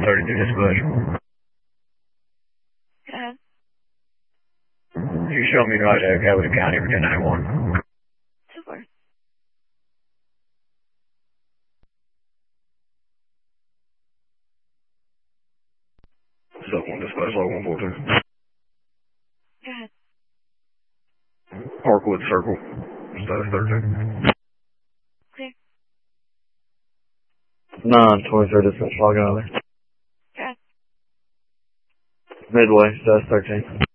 32 dispatch. Go ahead. You show me right there, Cavity County, for 1091. Super. Sub 1 dispatch, log 142. Go ahead. Parkwood Circle. Status 32. Clear. 923 dispatch, log out of there. Go ahead. Midway, status 13.